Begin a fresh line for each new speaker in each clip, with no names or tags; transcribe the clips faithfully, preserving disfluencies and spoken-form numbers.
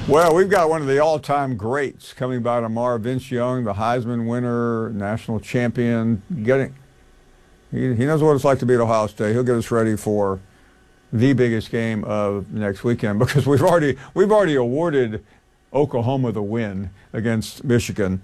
Well, we've got one of the all-time greats coming by tomorrow, Vince Young, the Heisman winner, national champion. Getting, he, he knows what it's like to be at Ohio State. He'll get us ready for the biggest game of next weekend because we've already we've already awarded Oklahoma the win against Michigan.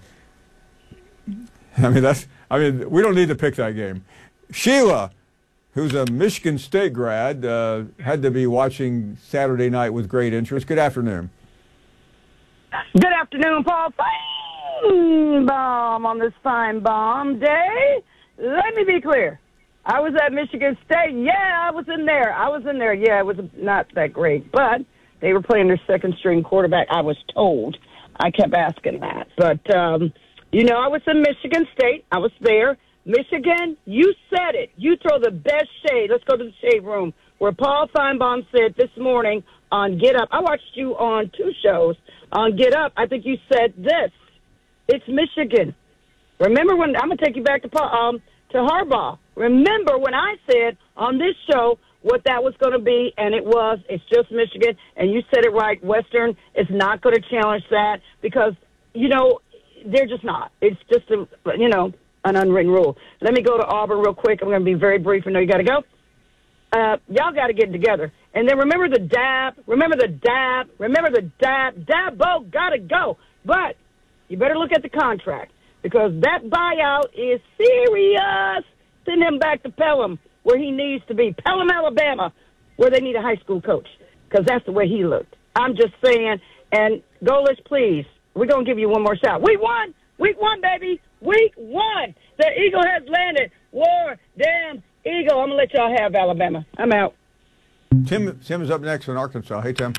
I mean that's I mean we don't need to pick that game. Sheila, who's a Michigan State grad, uh, had to be watching Saturday night with great interest. Good afternoon.
Good afternoon, Paul Feinbaum on this fine bomb day. Let me be clear. I was at Michigan State. Yeah, I was in there. I was in there. Yeah, it was not that great. But they were playing their second-string quarterback, I was told. I kept asking that. But, um, you know, I was in Michigan State. I was there. Michigan, you said it. You throw the best shade. Let's go to the shade room where Paul Feinbaum said this morning on Get Up. I watched you on two shows. On Get Up, I think you said this. It's Michigan. Remember when, I'm going to take you back to um, to Harbaugh. Remember when I said on this show what that was going to be, and it was, it's just Michigan, and you said it right, Western is not going to challenge that because, you know, they're just not. It's just, a, you know, an unwritten rule. Let me go to Auburn real quick. I'm going to be very brief. I know you got to go. Uh, y'all got to get together. And then remember the dab. Remember the dab. Remember the dab. Dabo got to go. But you better look at the contract because that buyout is serious. Send him back to Pelham where he needs to be. Pelham, Alabama, where they need a high school coach because that's the way he looked. I'm just saying. And Goalish, please, we're going to give you one more shot. Week one. Week one, baby. Week one. The Eagle has landed. War, damn Eagle. I'm going to let y'all have Alabama. I'm out.
Tim, Tim is up next in Arkansas. Hey, Tim.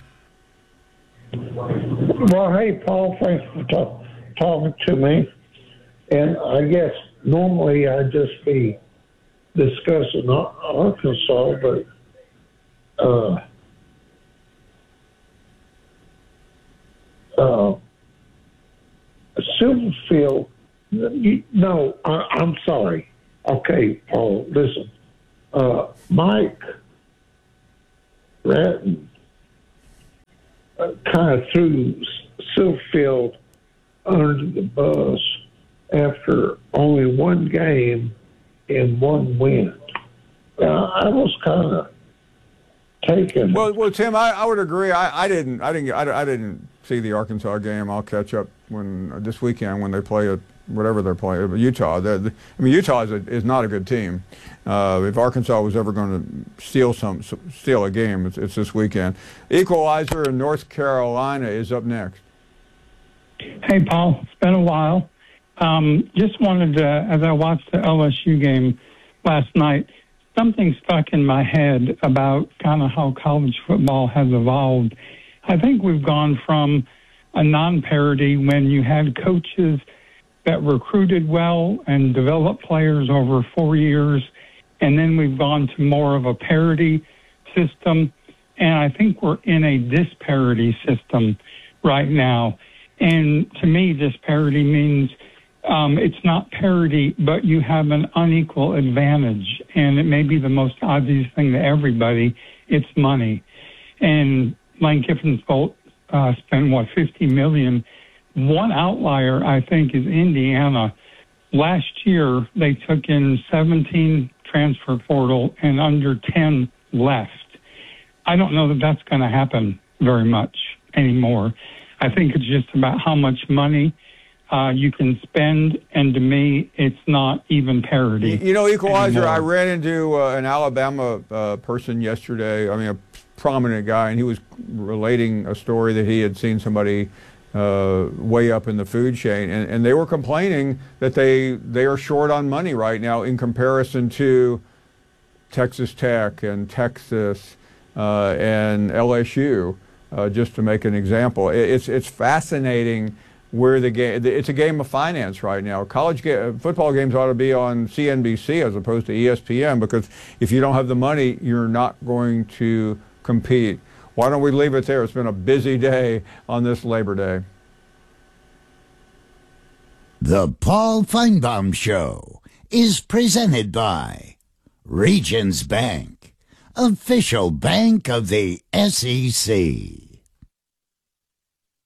Well, hey, Paul, thanks for talk, talking to me. And I guess normally I'd just be discussing Ar- Arkansas, but uh, uh, Silverfield, you, no, I, I'm sorry. Okay, Paul, listen. Uh, Mike Ratton uh, kind of threw Silverfield under the bus after only one game and one win. Uh, I was kind of taken.
Well, well, Tim, I, I would agree. I, I didn't, I didn't, I, I didn't see the Arkansas game. I'll catch up when this weekend when they play at whatever they're playing. But Utah, the, the, I mean, Utah is, a, is not a good team. Uh, if Arkansas was ever going to steal some, steal a game, it's, it's this weekend. Equalizer in North Carolina is up next.
Hey, Paul. It's been a while. Um, just wanted to, as I watched the L S U game last night, something stuck in my head about kind of how college football has evolved. I think we've gone from a non-parity when you had coaches that recruited well and developed players over four years, and then we've gone to more of a parity system, and I think we're in a disparity system right now. And to me, disparity means Um, it's not parity, but you have an unequal advantage, and it may be the most obvious thing to everybody. It's money. And Lane Kiffin's Bolt uh, spent, what, fifty million dollars. One outlier, I think, is Indiana. Last year, they took in seventeen transfer portal and under ten left. I don't know that that's going to happen very much anymore. I think it's just about how much money Uh, you can spend, and to me, it's not even parity.
You, you know, Equalizer,
anymore.
I ran into uh, an Alabama uh, person yesterday, I mean, a prominent guy, and he was relating a story that he had seen somebody uh, way up in the food chain, and, and they were complaining that they, they are short on money right now in comparison to Texas Tech and Texas uh, and L S U, uh, just to make an example. It, it's, it's fascinating where the game, it's a game of finance right now. College ga- football games ought to be on C N B C as opposed to E S P N because if you don't have the money, you're not going to compete. Why don't we leave it there? It's been a busy day on this Labor Day.
The Paul Feinbaum Show is presented by Regions Bank, official bank of the S E C.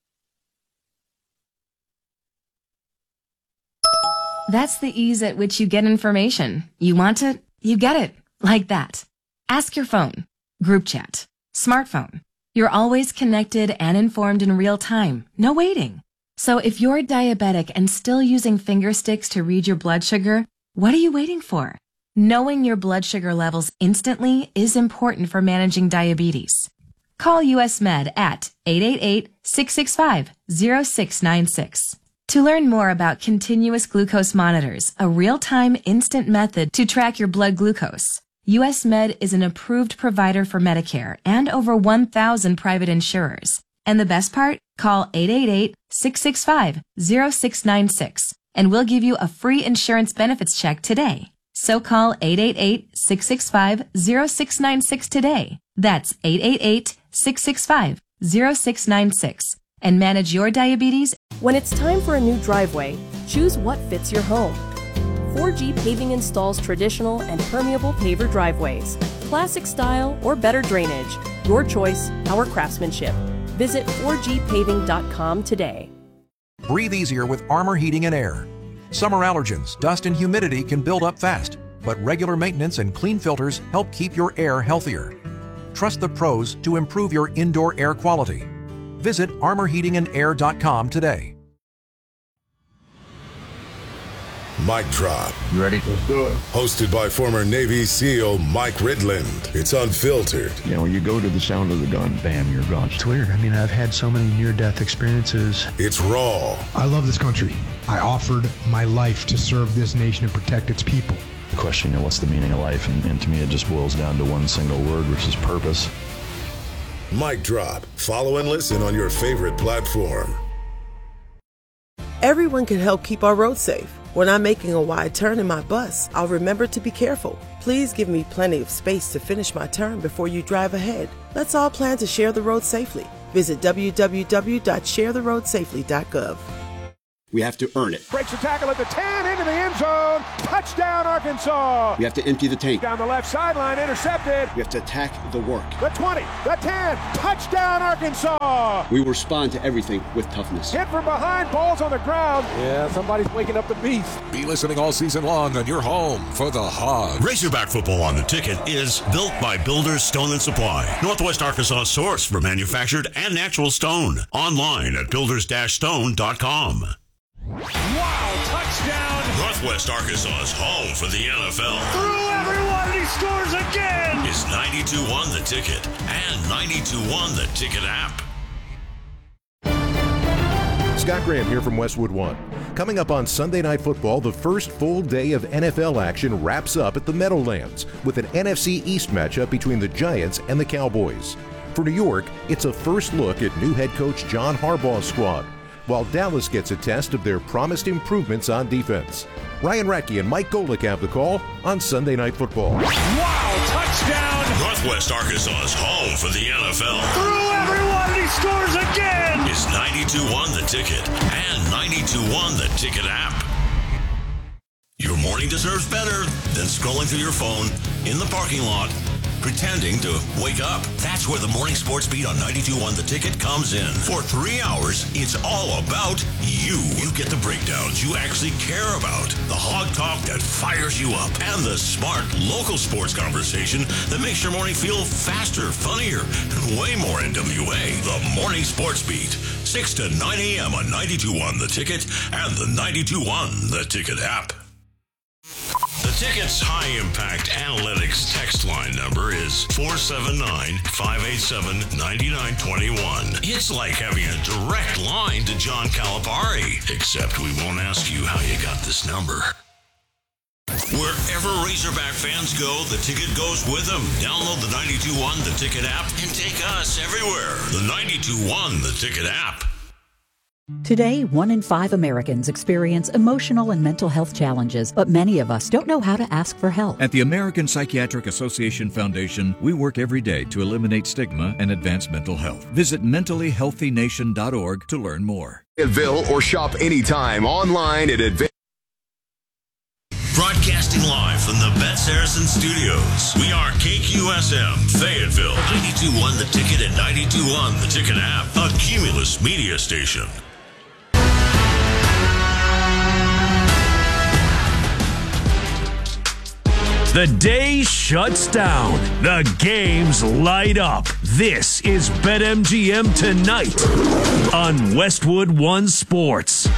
That's the ease at which you get information. You want it, you get it. Like that. Ask your phone, group chat, smartphone. You're always connected and informed in real time. No waiting. So if you're diabetic and still using finger sticks to read your blood sugar, what are you waiting for? Knowing your blood sugar levels instantly is important for managing diabetes. Call U S Med at eight eight eight, six six five, zero six nine six. To learn more about continuous glucose monitors, a real-time instant method to track your blood glucose, U S Med is an approved provider for Medicare and over one thousand private insurers. And the best part? Call eight eight eight, six six five, zero six nine six and we'll give you a free insurance benefits check today. So call eight eight eight, six six five, zero six nine six today. That's eight eight eight, six six five, zero six nine six and manage your diabetes.
When it's time for a new driveway, choose what fits your home. four G Paving installs traditional and permeable paver driveways, classic style or better drainage. Your choice, our craftsmanship. Visit four G paving dot com today.
Breathe easier with Armor Heating and Air. Summer allergens, dust and humidity can build up fast, but regular maintenance and clean filters help keep your air healthier. Trust the pros to improve your indoor air quality. Visit armor heating and air dot com today.
Mic Drop.
You ready? Let's do it.
Hosted by former Navy SEAL Mike Ridland. It's unfiltered.
You know, when you go to the sound of the gun, bam, you're gone.
It's weird. I mean, I've had so many near-death experiences.
It's raw.
I love this country. I offered my life to serve this nation and protect its people.
The question, you know, what's the meaning of life? And, and to me, it just boils down to one single word, which is purpose.
Mic Drop. Follow and listen on your favorite platform.
Everyone can help keep our roads safe. When I'm making a wide turn in my bus, I'll remember to be careful. Please give me plenty of space to finish my turn before you drive ahead. Let's all plan to share the road safely. Visit w w w dot share the road safely dot gov.
We have to earn it.
Breaks the tackle at the ten, into the end zone. Touchdown, Arkansas.
We have to empty the tank.
Down the left sideline, intercepted.
We have to attack the work.
The twenty, the ten, touchdown, Arkansas.
We will respond to everything with toughness.
Hit from behind, ball's on the ground. Yeah, somebody's waking up the beast.
Be listening all season long on your home for the Hogs.
Razorback football on the ticket is built by Builders Stone and Supply. Northwest Arkansas source for manufactured and natural stone. Online at builders dash stone dot com.
Wow, touchdown!
Northwest Arkansas's home for the N F L.
Through everyone, he scores again!
Is ninety-two one The Ticket and ninety-two one The Ticket app.
Scott Graham here from Westwood One. Coming up on Sunday Night Football, the first full day of N F L action wraps up at the Meadowlands with an N F C East matchup between the Giants and the Cowboys. For New York, it's a first look at new head coach John Harbaugh's squad, while Dallas gets a test of their promised improvements on defense. Ryan Radke and Mike Golick have the call on Sunday Night Football.
Wow, touchdown!
Northwest Arkansas's home for the N F L.
Through everyone, he scores again!
Is ninety-two one The Ticket and ninety-two one The Ticket app. Your morning deserves better than scrolling through your phone in the parking lot pretending to wake up. That's where the Morning Sports Beat on ninety-two one The Ticket comes in. For three hours, it's all about you. You get the breakdowns you actually care about, the hog talk that fires you up, and the smart local sports conversation that makes your morning feel faster, funnier, and way more N W A. The Morning Sports Beat, six to nine a.m. on ninety-two one The Ticket and the ninety-two one The Ticket app. The Ticket's high-impact analytics text line number is four seven nine, five eight seven, nine nine two one. It's like having a direct line to John Calipari, except we won't ask you how you got this number. Wherever Razorback fans go, The Ticket goes with them. Download the ninety-two one The Ticket app and take us everywhere. The ninety-two one The Ticket app.
Today, one in five Americans experience emotional and mental health challenges, but many of us don't know how to ask for help.
At the American Psychiatric Association Foundation, we work every day to eliminate stigma and advance mental health. Visit mentally healthy nation dot org to learn more.
Fayetteville or shop anytime online at Advance.
Broadcasting live from the Bet Saracen Studios, we are K Q S M, Fayetteville, ninety-two one The Ticket and ninety-two one The Ticket app, a Cumulus media station.
The day shuts down. The games light up. This is BetMGM Tonight on Westwood One Sports.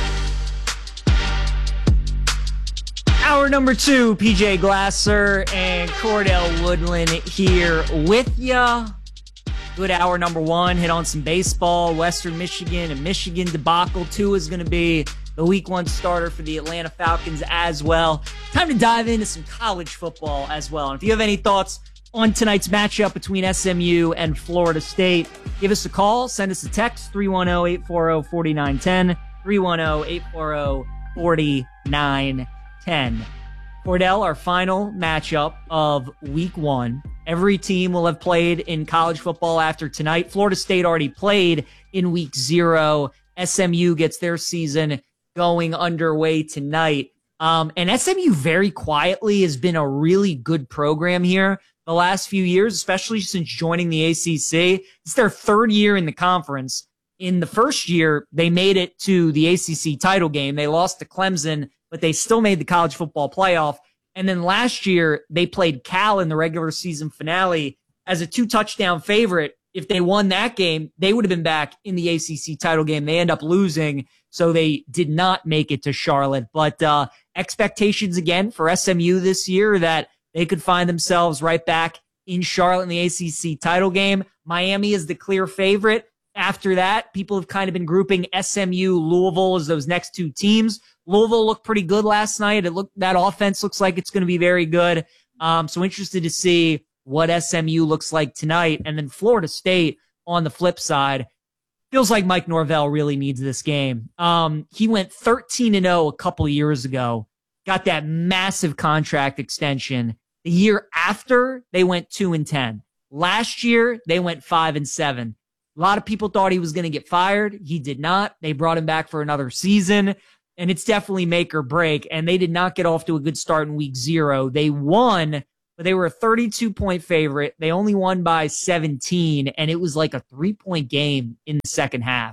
Hour number two, P J Glasser and Cordell Woodland here with ya. Good hour number one. Hit on some baseball, Western Michigan and Michigan debacle. Two is going to be the week one starter for the Atlanta Falcons as well. Time to dive into some college football as well. And if you have any thoughts on tonight's matchup between S M U and Florida State, give us a call. Send us a text, three one zero, eight four zero, four nine one zero, three one zero, eight four zero, four nine one zero. Cordell, our final matchup of week one. Every team will have played in college football after tonight. Florida State already played in week zero. S M U gets their season going underway tonight. Um, and S M U very quietly has been a really good program here the last few years, especially since joining the A C C. It's their third year in the conference. In the first year, they made it to the A C C title game. They lost to Clemson, but they still made the college football playoff. And then last year, they played Cal in the regular season finale as a two-touchdown favorite. If they won that game, they would have been back in the A C C title game. They end up losing, so they did not make it to Charlotte. But uh, expectations again for S M U this year that they could find themselves right back in Charlotte in the A C C title game. Miami is the clear favorite. After that, people have kind of been grouping S M U, Louisville as those next two teams. Louisville looked pretty good last night. It looked, that offense looks like it's going to be very good. Um, so interested to see what S M U looks like tonight. And then Florida State on the flip side. Feels like Mike Norvell really needs this game. Um, he went thirteen and oh a couple years ago, got that massive contract extension. The year after, they went two and ten. Last year, they went five and seven. A lot of people thought he was going to get fired. He did not. They brought him back for another season, and it's definitely make or break. And they did not get off to a good start in week zero. They won, but they were a thirty-two point favorite. They only won by seventeen, and it was like a three-point game in the second half.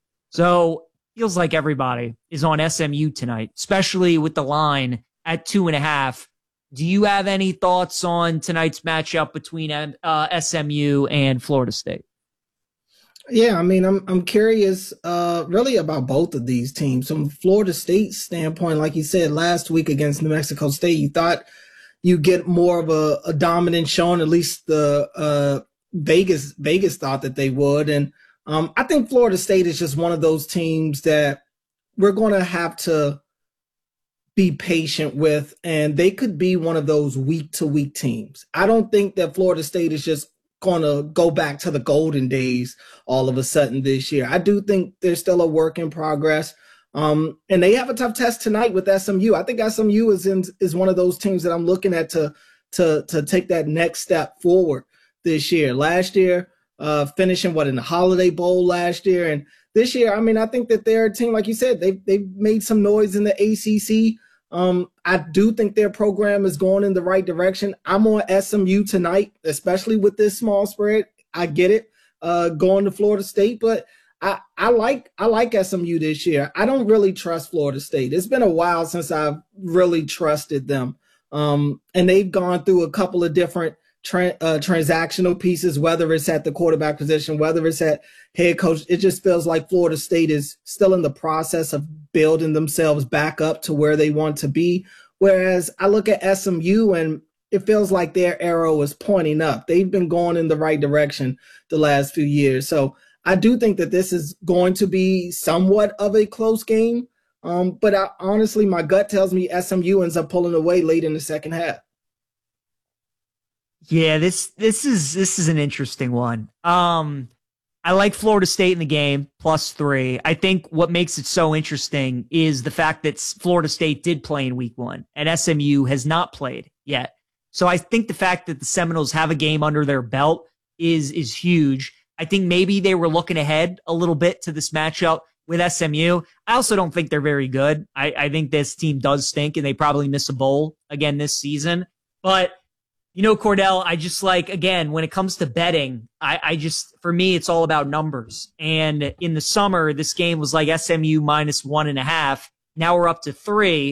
So feels like everybody is on S M U tonight, especially with the line at two and a half. Do you have any thoughts on tonight's matchup between uh, S M U and Florida State?
Yeah, I mean, I'm I'm curious uh, really about both of these teams. From Florida State's standpoint, like you said, last week against New Mexico State, you thought you get more of a, a dominant showing, at least the uh, Vegas Vegas thought that they would. And um, I think Florida State is just one of those teams that we're going to have to be patient with, and they could be one of those week-to-week teams. I don't think that Florida State is just going to go back to the golden days all of a sudden this year. I do think there's still a work in progress. Um, and they have a tough test tonight with S M U. I think S M U is in, is one of those teams that I'm looking at to to to take that next step forward this year. Last year, uh, finishing what in the Holiday Bowl last year, and this year, I mean, I think that they're a team, like you said, they they've made some noise in the A C C. Um, I do think their program is going in the right direction. I'm on S M U tonight, especially with this small spread. I get it, uh, going to Florida State, but I, I like I like S M U this year. I don't really trust Florida State. It's been a while since I've really trusted them, um, and they've gone through a couple of different tra- uh, transactional pieces, whether it's at the quarterback position, whether it's at head coach. It just feels like Florida State is still in the process of building themselves back up to where they want to be. Whereas I look at S M U and it feels like their arrow is pointing up. They've been going in the right direction the last few years. So I do think that this is going to be somewhat of a close game. Um, but I, honestly, my gut tells me S M U ends up pulling away late in the second half.
Yeah, this this is this is an interesting one. Um, I like Florida State in the game, plus three. I think what makes it so interesting is the fact that Florida State did play in week one and S M U has not played yet. So I think the fact that the Seminoles have a game under their belt is is huge. I think maybe they were looking ahead a little bit to this matchup with S M U. I also don't think they're very good. I, I think this team does stink and they probably miss a bowl again this season. But you know, Cordell, I just like, again, when it comes to betting, I, I just, for me, it's all about numbers. And in the summer, this game was like S M U minus one and a half. Now we're up to three.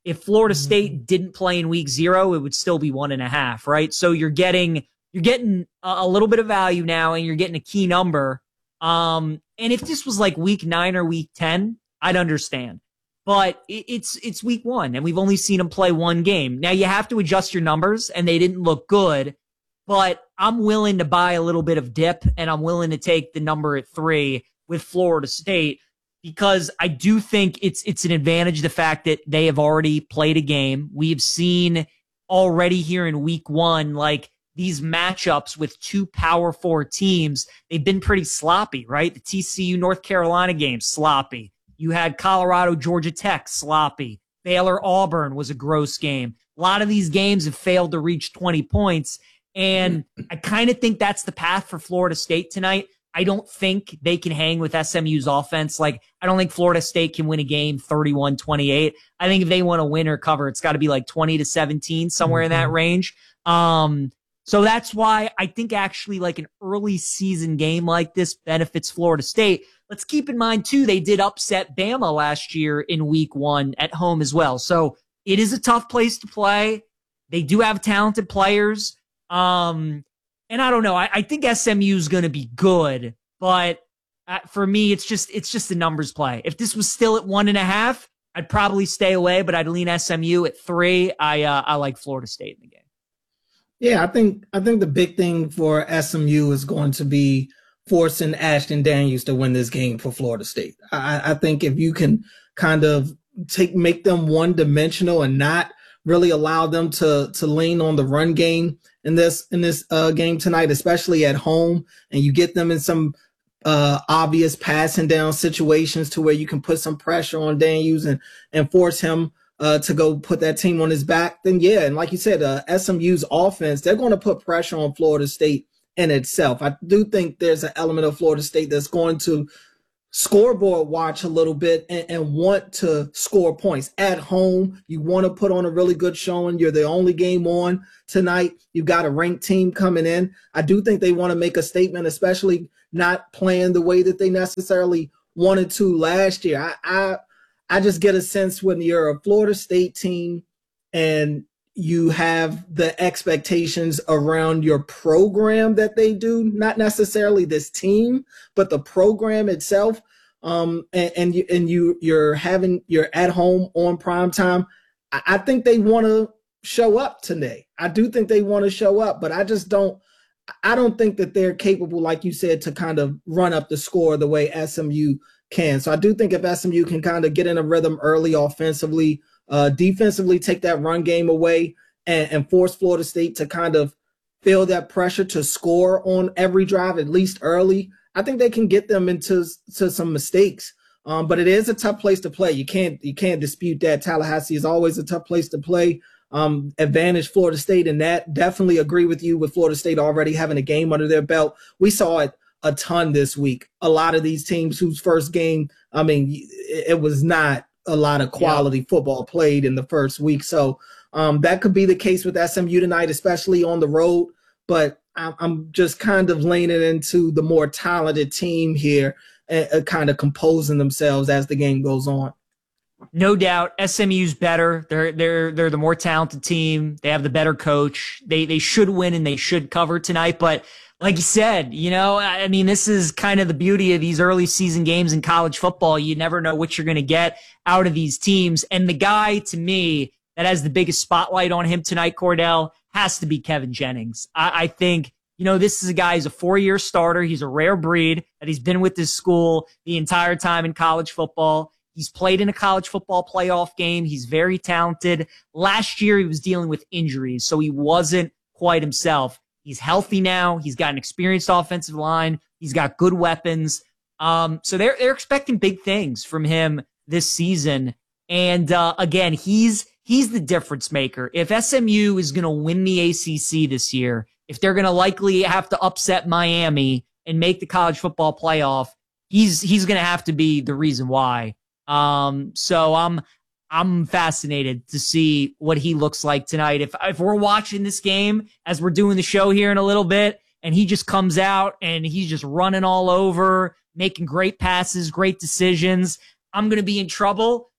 If Florida State didn't play in week zero, it would still be one and a half, right? So you're getting you're getting a, a little bit of value now, and you're getting a key number. Um, and if this was like week nine or week ten, I'd understand. But it, it's it's week one, and we've only seen them play one game. Now you have to adjust your numbers, and they didn't look good. But I'm willing to buy a little bit of dip, and I'm willing to take the number at three with Florida State, because I do think it's it's an advantage, the fact that they have already played a game. We've seen already here in week one, like, these matchups with two Power Four teams, they've been pretty sloppy, right? The T C U North Carolina game, sloppy. You had Colorado Georgia Tech, sloppy. Baylor Auburn was a gross game. A lot of these games have failed to reach twenty points, and I kind of think that's the path for Florida State tonight. I don't think they can hang with S M U's offense. Like, I don't think Florida State can win a game thirty-one twenty-eight. I think if they want to win or cover, it's got to be like twenty to seventeen, somewhere mm-hmm. in that range. Um, so that's why I think actually like an early season game like this benefits Florida State. Let's keep in mind, too, they did upset Bama last year in week one at home as well. So it is a tough place to play. They do have talented players. Um, And I don't know. I, I think S M U is going to be good, but uh, for me, it's just it's just a numbers play. If this was still at one and a half, I'd probably stay away, but I'd lean S M U at three. I uh, I like Florida State in the game.
Yeah, I think I think the big thing for S M U is going to be forcing Ashton Daniels to win this game for Florida State. I, I think if you can kind of take make them one dimensional and not really allow them to to lean on the run game in this in this uh, game tonight, especially at home, and you get them in some uh, obvious passing down situations to where you can put some pressure on Daniels and and force him uh, to go put that team on his back, then yeah, and like you said, uh, S M U's offense, they're going to put pressure on Florida State in itself. I do think there's an element of Florida State that's going to scoreboard watch a little bit and, and want to score points at home. You want to put on a really good showing. You're the only game on tonight. You've got a ranked team coming in. I do think they want to make a statement, especially not playing the way that they necessarily wanted to last year. I, I, I just get a sense when you're a Florida State team and you have the expectations around your program that they do, not necessarily this team, but the program itself. Um, and, and you, and you, you're having, you're at home on prime time. I, I think they want to show up today. I do think they want to show up, but I just don't, I don't think that they're capable, like you said, to kind of run up the score the way S M U can. So I do think if S M U can kind of get in a rhythm early offensively, Uh, defensively, take that run game away and, and force Florida State to kind of feel that pressure to score on every drive, at least early, I think they can get them into to some mistakes. Um, but it is a tough place to play. You can't you can't dispute that. Tallahassee is always a tough place to play. Um, advantage Florida State in that. Definitely agree with you with Florida State already having a game under their belt. We saw it a ton this week. A lot of these teams whose first game, I mean, it, it was not a lot of quality yeah. football played in the first week. So um, that could be the case with S M U tonight, especially on the road. But I'm, I'm just kind of leaning into the more talented team here and uh, kind of composing themselves as the game goes on.
No doubt, S M U's better. They're they're they're the more talented team. They have the better coach. They they should win and they should cover tonight. But like you said, you know, I mean, this is kind of the beauty of these early season games in college football. You never know what you're going to get out of these teams. And the guy, to me, that has the biggest spotlight on him tonight, Cordell, has to be Kevin Jennings. I, I think, you know, this is a guy who's a four-year starter. He's a rare breed that he's been with this school the entire time in college football. He's played in a college football playoff game. He's very talented. Last year, he was dealing with injuries, so he wasn't quite himself. He's healthy now. He's got an experienced offensive line. He's got good weapons. Um, so they're they're expecting big things from him this season. And uh, again, he's he's the difference maker. If S M U is going to win the A C C this year, if they're going to likely have to upset Miami and make the college football playoff, he's he's going to have to be the reason why. Um, so I'm I'm fascinated to see what he looks like tonight. If if we're watching this game as we're doing the show here in a little bit, and he just comes out and he's just running all over, making great passes, great decisions, I'm going to be in trouble.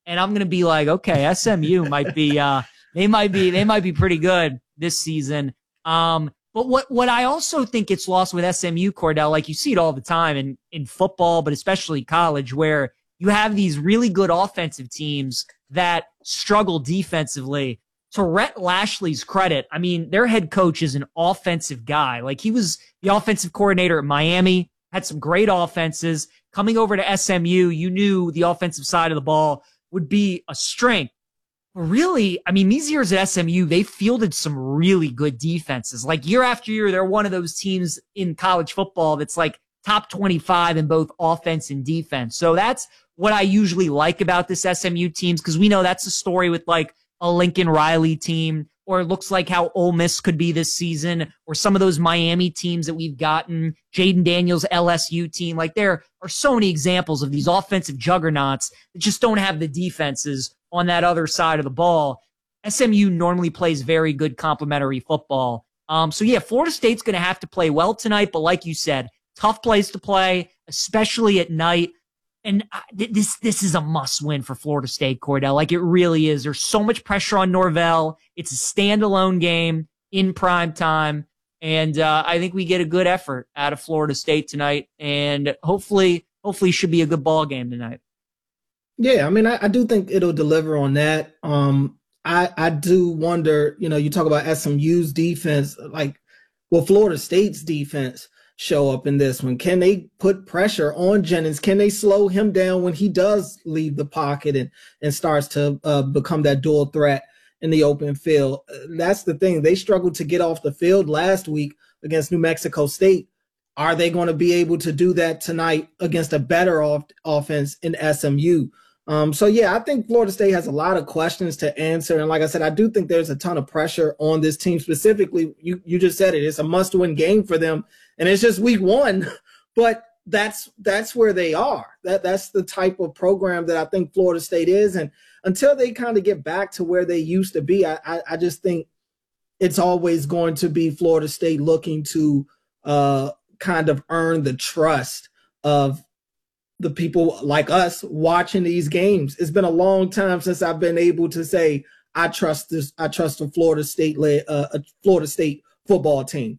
and I'm going to be like, okay, S M U might be, uh, they might be, they might be pretty good this season. Um, but what, what I also think gets lost with S M U, Cordell, like you see it all the time in, in football, but especially college, where you have these really good offensive teams that struggle defensively. To Rhett Lashley's credit, I mean, their head coach is an offensive guy. Like, he was the offensive coordinator at Miami, had some great offenses. Coming over to S M U, you knew the offensive side of the ball would be a strength. But really, I mean, these years at S M U, they fielded some really good defenses. Like, year after year, they're one of those teams in college football that's like top twenty-five in both offense and defense. So that's what I usually like about this S M U teams, because we know that's a story with like a Lincoln Riley team, or it looks like how Ole Miss could be this season, or some of those Miami teams that we've gotten, Jaden Daniels' L S U team. Like, there are so many examples of these offensive juggernauts that just don't have the defenses on that other side of the ball. S M U normally plays very good complementary football. Um, so yeah, Florida State's going to have to play well tonight, but like you said, tough place to play, especially at night. And this this is a must-win for Florida State, Cordell. Like, it really is. There's so much pressure on Norvell. It's a standalone game in prime time. And uh, I think we get a good effort out of Florida State tonight. And hopefully, hopefully should be a good ball game tonight.
Yeah, I mean, I, I do think it'll deliver on that. Um, I, I do wonder, you know, you talk about S M U's defense, like, well, Florida State's defense show up in this one? Can they put pressure on Jennings? Can they slow him down when he does leave the pocket and, and starts to uh, become that dual threat in the open field? That's the thing. They struggled to get off the field last week against New Mexico State. Are they going to be able to do that tonight against a better off offense in S M U? Um, so, yeah, I think Florida State has a lot of questions to answer. And like I said, I do think there's a ton of pressure on this team specifically. You, you just said it. It's a must-win game for them. And it's just week one, but that's that's where they are. That That's the type of program that I think Florida State is. And until they kind of get back to where they used to be, I, I, I just think it's always going to be Florida State looking to uh, kind of earn the trust of the people like us watching these games. It's been a long time since I've been able to say I trust this. I trust a Florida State uh, a Florida State football team.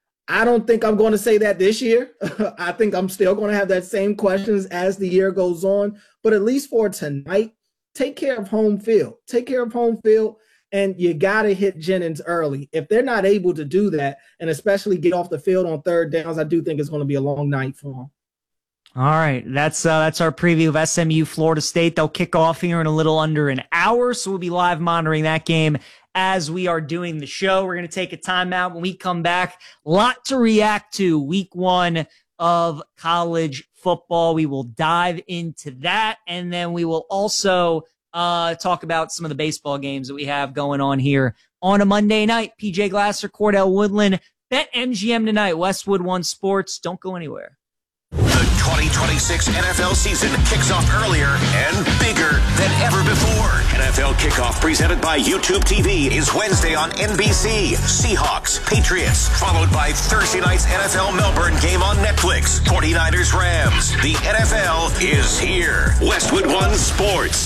I don't think I'm going to say that this year. I think I'm still going to have that same questions as the year goes on. But at least for tonight, take care of home field. Take care of home field, and you got to hit Jennings early. If they're not able to do that, and especially get off the field on third downs, I do think it's going to be a long night for them.
All right, that's uh, that's our preview of S M U Florida State. They'll kick off here in a little under an hour, so we'll be live monitoring that game as we are doing the show. We're going to take a timeout. When we come back, a lot to react to week one of college football. We will dive into that, and then we will also uh, talk about some of the baseball games that we have going on here on a Monday night. P J Glasser, Cordell Woodland, BetMGM tonight, Westwood One Sports. Don't go anywhere.
The twenty twenty-six N F L season kicks off earlier and bigger than ever before. N F L Kickoff, presented by YouTube T V, is Wednesday on N B C. Seahawks, Patriots, followed by Thursday night's N F L Melbourne game on Netflix. forty-niners, Rams. The N F L is here. Westwood One Sports.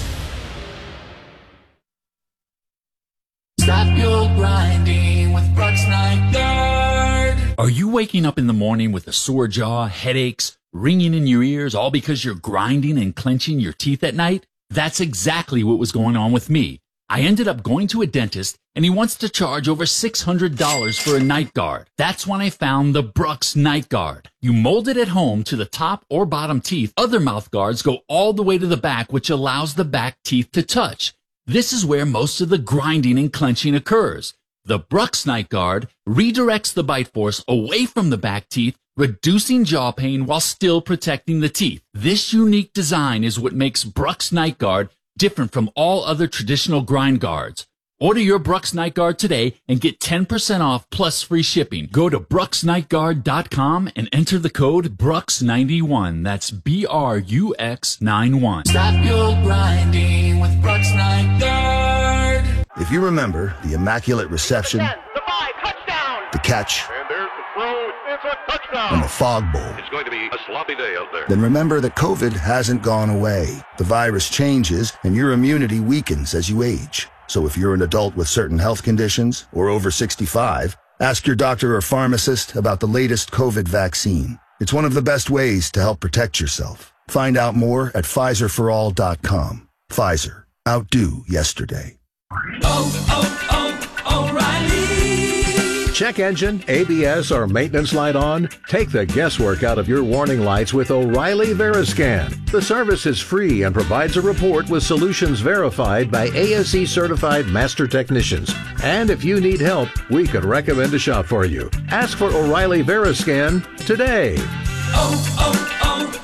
Stop your grinding with Brooks Nygaard. Are you waking up in the morning with a sore jaw, headaches, ringing in your ears, all because you're grinding and clenching your teeth at night? That's exactly what was going on with me. I ended up going to a dentist, and he wants to charge over six hundred dollars for a night guard. That's when I found the Brooks Night Guard. You mold it at home to the top or bottom teeth. Other mouth guards go all the way to the back, which allows the back teeth to touch. This is where most of the grinding and clenching occurs. The Brooks Night Guard redirects the bite force away from the back teeth, reducing jaw pain while still protecting the teeth. This unique design is what makes Brooks Night Guard different from all other traditional grind guards. Order your Brooks Night Guard today and get ten percent off plus free shipping. Go to brooks night guard dot com and enter the code Brooks ninety-one. That's B R U X ninety-one.
Stop your grinding with Brooks Night Guard.
If you remember the immaculate reception,
the five, touchdown.
the catch,
And there's the throw. It's a
and the Fog Bowl.
It's going to be a sloppy day out there.
Then remember that COVID hasn't gone away. The virus changes, and your immunity weakens as you age. So if you're an adult with certain health conditions or over sixty-five, ask your doctor or pharmacist about the latest COVID vaccine. It's one of the best ways to help protect yourself. Find out more at Pfizer for all dot com. Pfizer. Outdo yesterday.
Oh, oh, oh, O'Reilly.
Check engine, A B S, or maintenance light on? Take the guesswork out of your warning lights with O'Reilly Veriscan. The service is free and provides a report with solutions verified by A S E certified master technicians. And if you need help, we could recommend a shop for you. Ask for O'Reilly Veriscan today.
Oh,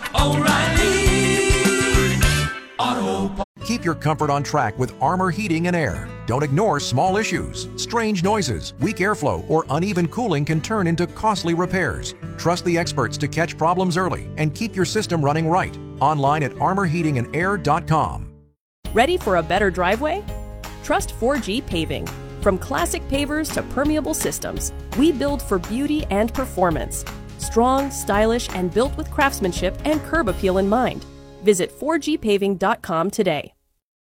oh, oh, O'Reilly Auto.
Keep your comfort on track with Armor Heating and Air. Don't ignore small issues. Strange noises, weak airflow, or uneven cooling can turn into costly repairs. Trust the experts to catch problems early and keep your system running right. Online at armor heating and air dot com.
Ready for a better driveway? Trust four G Paving. From classic pavers to permeable systems, we build for beauty and performance. Strong, stylish, and built with craftsmanship and curb appeal in mind. Visit four G paving dot com today.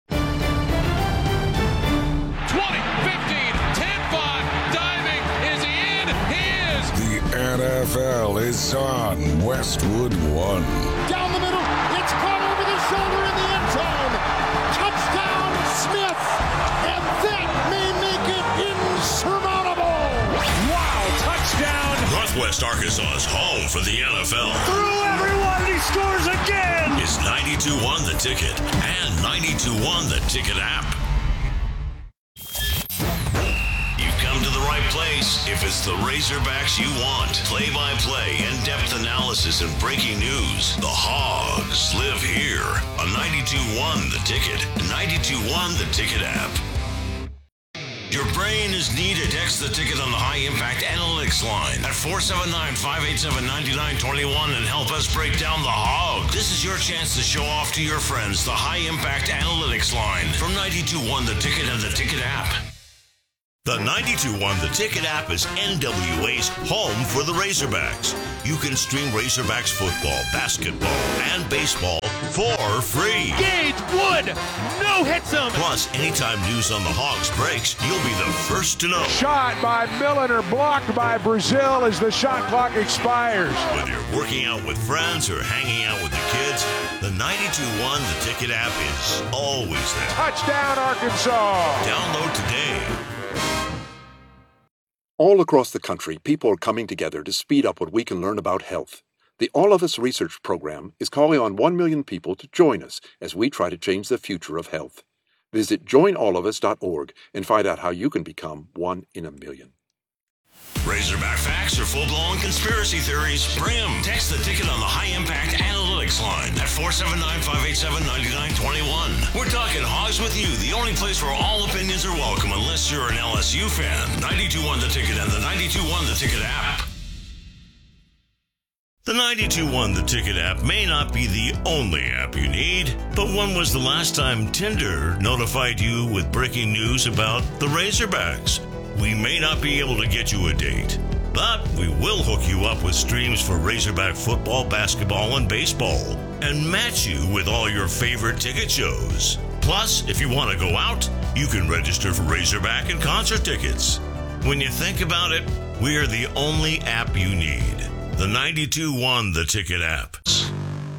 N F L is on Westwood One.
Down the middle, it's caught over the shoulder in the end zone. Touchdown, Smith, and that may make it insurmountable.
Wow, touchdown.
Northwest Arkansas's home for the N F L.
Through everyone, he scores again.
Is ninety-two one The Ticket and ninety-two one The Ticket app. Come to the right place if it's the Razorbacks you want. Play-by-play, in-depth analysis, and breaking news. The Hogs live here on ninety-two one The Ticket, ninety-two one The Ticket app. Your brain is needed. Text the Ticket on the High Impact Analytics line at four seven nine, five eight seven, nine nine two one and help us break down the Hog. This is your chance to show off to your friends the High Impact Analytics line from ninety-two one The Ticket and the Ticket app. The ninety-two one The Ticket app is N W A's home for the Razorbacks. You can stream Razorbacks football, basketball, and baseball for free.
Gage Wood, no hits him.
Plus, anytime news on the Hogs breaks, you'll be the first to know.
Shot by Milliner, blocked by Brazil as the shot clock expires.
Whether you're working out with friends or hanging out with the kids, the ninety-two one The Ticket app is always there.
Touchdown, Arkansas.
Download today.
All across the country, people are coming together to speed up what we can learn about health. The All of Us Research Program is calling on one million people to join us as we try to change the future of health. Visit join all of us dot org and find out how you can become one in a million.
Razorback facts or full-blown conspiracy theories? Bring them. Text the Ticket on the High Impact Analytics line at four seven nine, five eight seven, nine nine two one. We're talking Hogs with you, the only place where all opinions are welcome unless you're an L S U fan. ninety-two one The Ticket and the ninety-two one The Ticket app. The ninety-two one The Ticket app may not be the only app you need, but when was the last time Tinder notified you with breaking news about the Razorbacks? We may not be able to get you a date, but we will hook you up with streams for Razorback football, basketball, and baseball, and match you with all your favorite ticket shows. Plus, if you want to go out, you can register for Razorback and concert tickets. When you think about it, we are the only app you need. The ninety-two one The Ticket app.